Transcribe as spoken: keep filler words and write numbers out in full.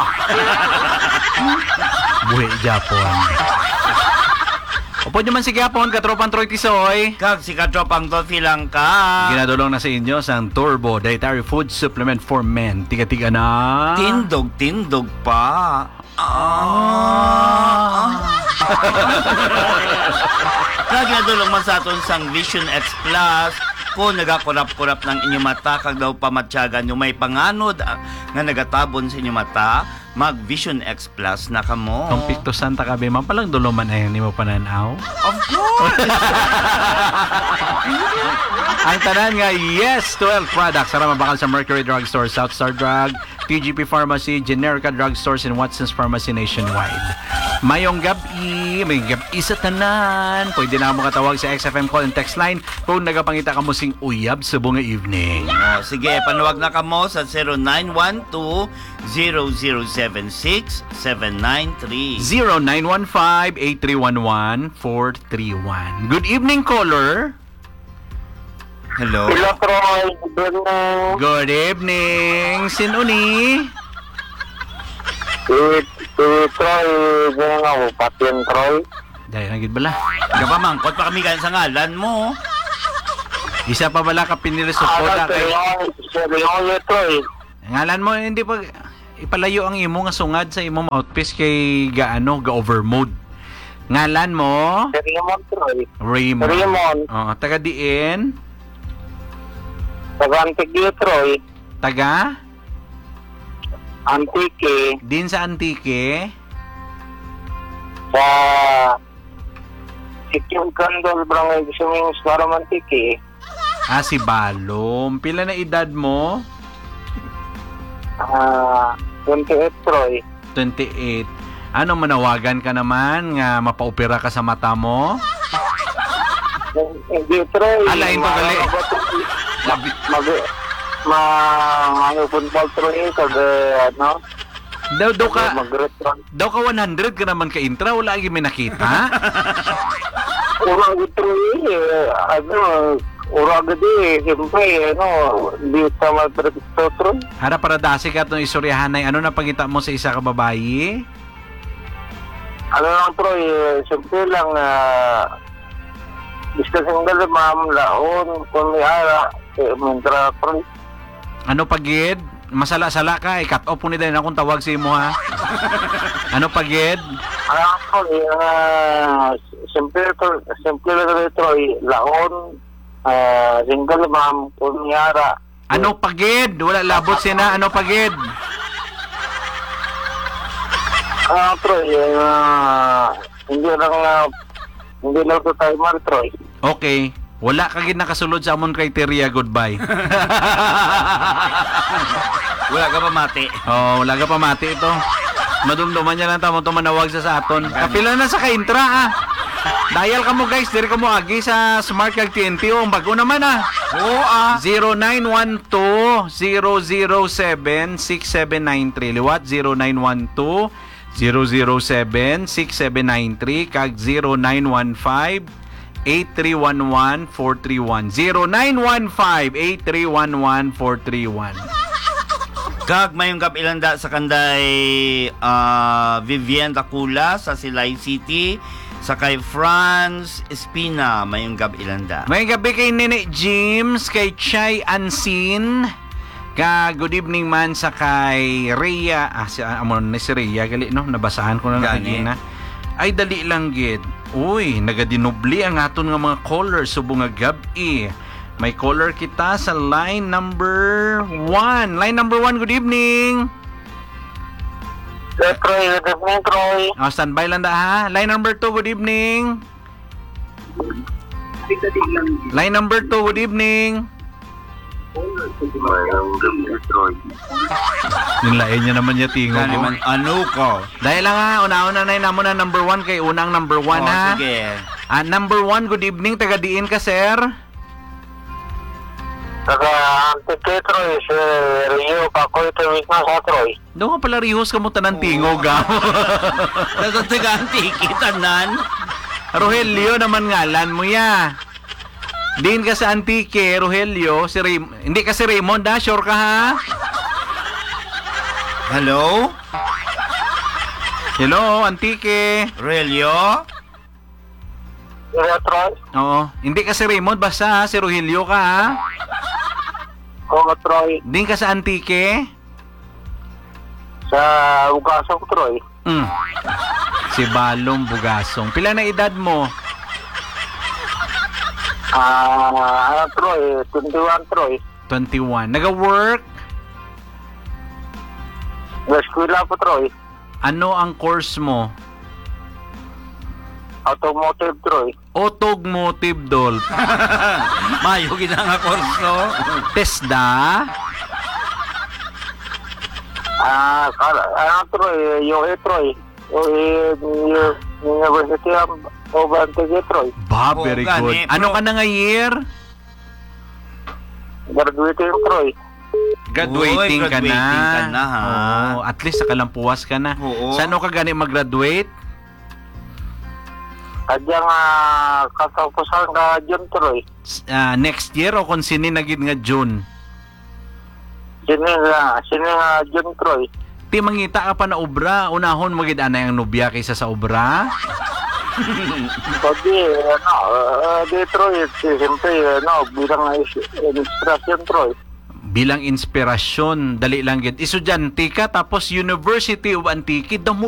Buhi Japon. Opo naman si Japon, katropang Troy Tisoy. Kag si katropang Dolphy lang ka. Ginadulong na sa inyo sang Turbo Dietary Food Supplement for Men. Tiga-tiga na. Tindog, tindog pa. Ah. Kag ginadulong man sa aton sang Vision X Plus. Kung nagakurap-kurap ng inyong mata, kag daw pamatyagan yung may panganod ah, nga nagatabon sa inyong mata, mag Vision X Plus na kamo. Kung Picto Santa ka, be, man palang duluman ay ni mo pananaw. Of course! Ang tanan nga, yes, twelve products. Sara mabakal sa Mercury Drugstore, South Star Drug, T G P Pharmacy, Generica Drugstores, and Watson's Pharmacy nationwide. Mayong gabi, may gabi sa tanan. Pwede na mo katawag sa X F M call and text line kung nagapangita ka mo sing uyab sa bunga evening. Oh, sige, panuwag na kamo sa zero nine one two zero zero seven six seven nine three. zero nine one five eight three one one four three one. Good evening, caller. Hello? Hello, Troy. Good evening. Good evening. Sinuni? Si, si Troy, ganyan ako, pati yung Troy. Dahil nagid bala. Kapamangkot pa kami sa ngalan mo. Isa pa bala ka pinilisokoda Ano, kay... siya yung yung Troy. Ngalan mo, hindi pa... Ipalayo ang imo nga sungad sa imong mouthpiece kay gaano, ga-overmode. Ngalan mo? Si Raymond, Troy. Raymond. Raymond. Oh, taga diin? Taga Antique, Troy. Taga? Antique. Din sa Antique? Sa... Sikyong Kandol, Barangay Sumings, Maram Antique. Ah, si Balom. Pila na edad mo? Ah, twenty-eight, Troy. twenty-eight. Ano, manawagan ka naman nga mapaopera ka sa mata mo? Hindi, Troy. Alain to, gali. Mag... Mag... Ma... Ano po ba, Troy? Kag, ano? Daw, daw ka, Mag-restaurant. daw ka one hundred ka naman ka intra, wala lagi may nakita. Urang ito eh, ano, urang ito eh, siyempre, ano, hindi ka mag-restaurant. Hara para dasi ka itong isuryahanay, ano na pagita mo sa isa ka babayi? Ano lang, Troy, eh, siyempre lang, ah, gusto single, ma'am, laon, kung may ara, eh, mantra, Troy. Ano pagid? Masala-sala ka, i-cut off po ni Dayan akong tawag sa imo ha. Ano pagid? Ano lang, Troy, ah, siyempre, Troy, siyempre lang, Troy, laon, ah, single, ma'am, kung may ara. Ano pagid? Wala labot sina, ano pagid? Ah, Troy, ah, hindi lang, ah, hindi lang ito tayo man, Troy. Okay. Wala kagid nakasulod sa amon criteria, goodbye. Wala ka pa mati. Oh, wala ka pa mati ito. Madumduman niya lang tamo to manawag sa sa aton. Kapila na sa kaintra ah. Dial ka mo guys, diri ka mo agi sa Smart Card T N T oh, ang bago naman ah. Oo ah. zero nine one two zero zero seven six seven nine three liwat zero nine one two zero zero seven six seven nine three kag zero nine one five eight three one one four three one zero nine one five eight three one one four three one. Kag mayong kapilanda sa kanday uh, Vivian Takula sa Silay City, sa kay Franz Espina mayong kapilanda. May gabi kay Nene James, kay Chai Ansin, ka good evening man sa kay Rhea, ah si amon ni si Rhea gali no, nabasahan ko na Gani. na. Ay dali lang gid. Uy, nagadinubli ang aton nga mga callers subong nga gabi. May caller kita sa line number one. Line number one, good evening. Hey, Troy, good evening, Troy. Oh, standby lang da ha. Line number two, good evening. Line number two, good evening. Nilain niya naman niya tingo Gani ko. man ano ko? Dahil lang ha, una-una na namo na number one kay unang number one Oh, ha. sige. Ah, number one, good evening. Taga diin ka, sir. Taga Antique, Troy, si Rio, kako ito yung na sa Troy. Doon ka pala rihos ka mo tanang tingog ha. Nagtaganti kitanan. Rogelio naman ngalan mo ya. Din ka sa Antique, Rogelio. Si Ray- hindi ka si Raymond ha, sure ka ha? Hello? Hello, Antique. Relio? Kaya Troy, Oo. Hindi ka si Raymond, basta ha, si Rogelio ka ha. o Troy, Din ka sa Antique. sa Ugasong Troy. Mm. Si Balong Bugasong. Pila na edad mo? Ah, ano Troy, twenty-one Troy. twenty-one. Naga-work? Eskwela po Troy. Ano ang course mo? Automotive Troy. Automotive Dolp. Mayo gina nga kurso. Tesda? Ah, kala, ano Troy, U A Troy. U A University of of Antique Troy. Ba, Oo, very gani, good. bro. Ano ka na nga year? Graduating Troy. Graduating, Uy, ka na. graduating ka na, ha? Oo, at least nakalampuwas ka na. Oo. Saan ka gani mag-graduate? Kadyang uh, katapusan ka June Troy. S- ah, next year o kung sini nagid nga June? Sini nga, sini nga June Troy. Ti mangita ka pa na obra, unahon magid ana ang nobya kaysa sa obra. Pwede, ano, uh, di Troy, siyempre, ano, bilang is- inspirasyon Troy. Bilang inspirasyon, dali lang gid. Estudyante ka tapos University of Antique, damo